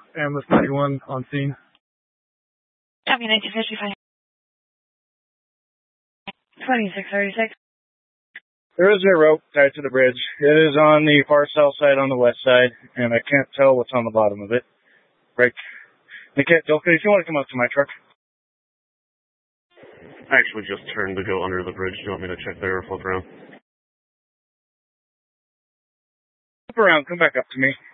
Ambulance 91 on scene. Copy 1955. 2636. There is a rope tied to the bridge. It is on the far south side on the west side, and I can't tell what's on the bottom of it. Right. Niket, Delphi, if you want to come up to my truck. I actually just turned to go under the bridge. Do you want me to check there or flip around? Flip around. Come back up to me.